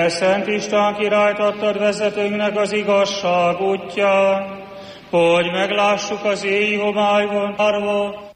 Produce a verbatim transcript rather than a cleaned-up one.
Szent István királyt adtad vezetőnknek az igazság útján, hogy meglássuk az éj homályban árva,